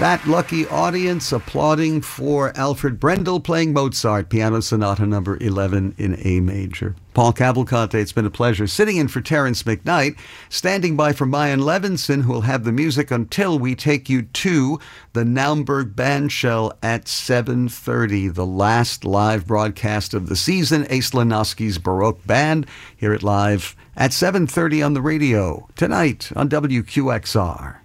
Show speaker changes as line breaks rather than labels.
That lucky audience applauding for Alfred Brendel playing Mozart, Piano Sonata number 11 in A major. Paul Cavalcante, it's been a pleasure. Sitting in for Terrence McKnight, standing by for Mayan Levinson, who will have the music until we take you to the Naumburg Bandshell at 7:30, the last live broadcast of the season. Ace Lanoski's Baroque Band. Hear it live at 7:30 on the radio tonight on WQXR.